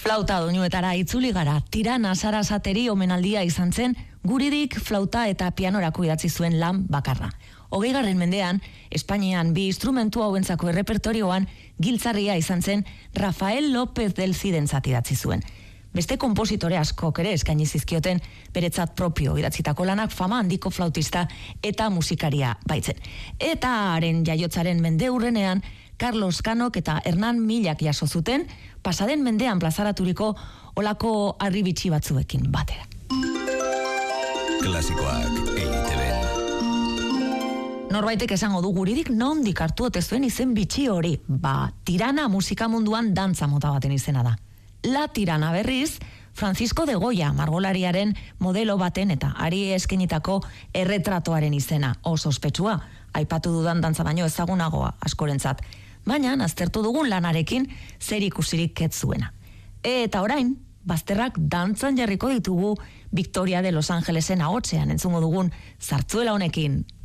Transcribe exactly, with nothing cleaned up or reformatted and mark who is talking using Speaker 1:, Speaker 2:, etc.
Speaker 1: Flauta doinuetara itzuli gara, Tirana Sarasateri omenaldia izan zen, guridik flauta eta pianorako idatzi zuen lan bakarra. Hogeigarren mendean, Espainian bi instrumentu hauentzako errepertorioan giltzarria izan zen Rafael López del Cidentzat idatzi zuen. Beste konpositore askok ere eskaini zizkioten beretzat propio idatzitako lanak fama handiko flautista eta musikaria baitzen. Eta haren jaiotzaren mendeurrenean, Carlos Canok eta Hernan Millak jaso zuten, pasaden mendean plazaraturiko olako harribitxi batzuekin batera.
Speaker 2: Klasikoak E I T B.
Speaker 1: Norbaitek esango du guridik nondik hartu ote zuen izen bitxi hori. Ba, Tirana musika munduan dantza mota baten izena da. La Tirana berriz, Francisco de Goya margolariaren modelo baten eta ari eskenitako erretratoaren izena oso ospetsua, aipatu dudan dantza baino ezagunagoa askorentzat. Baina, aztertu dugun lanarekin zer ikusirik ez zuena. Eta orain, bazterrak dantzan jarriko ditugu Victoria de Los Angelesen ahotsean entzungo dugun zartzuela honekin.